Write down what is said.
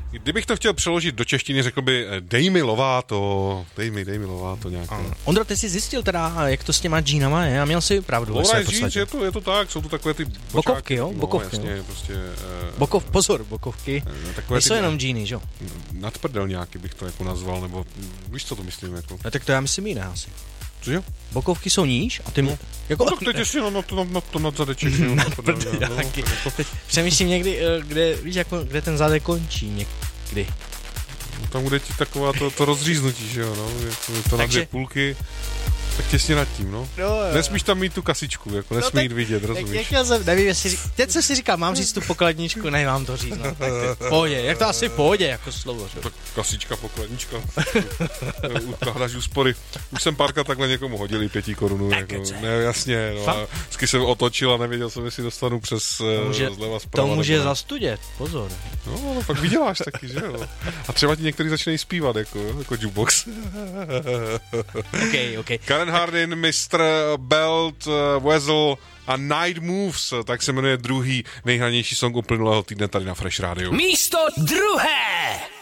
Kdybych to chtěl přeložit do češtiny, řekl by dej mi Lovato nějak. Ondro, ty jsi zjistil teda, jak to s těma džínama je a měl si pravdu. Je to tak, jsou to takové ty bokovky, jo? No, bokovky, jasně, jo? prostě... Pozor, bokovky. Nejsou jenom džíny, že jo? Nadprdelňáky bych to jako nazval, nebo víš, co to myslím, jako? No, tak to já myslím jiné asi. Cože? Bokovky jsou níž a ty mu... Jako... No tak teď ještě na to nadzadeček. Přemýšlím někdy, kde ten zadek končí někdy. No, tam bude ti taková to rozříznutí, že jo, no, to na dvě půlky, tak těsně nad tím, no. Nesmíš tam mít tu kasičku, jako nesmí jít vidět, rozumíš? Nevím, jestli teď jsem si říkal, mám říct tu pokladničku, ne, mám to říct, no. Tak pohodě, jak to asi v pohodě, jako slovo, že? Tak kasička, pokladnička, ukládáš úspory. Už jsem párkrát takhle někomu hodil 5 korun, jako, ne, jasně, no, a vždycky jsem otočil a nevěděl jsem, jestli dostanu přes zleva zprava. To může zastudět, pozor. No, pak vyděláš taky, že jo. A třeba ti některý začínají zpívat, jako jukebox. Okay. Karen Hardin, Mr. Belt, Weasel a Night Moves, tak se jmenuje druhý nejhranější song uplynulého týdne tady na Fresh Radio. Místo druhé!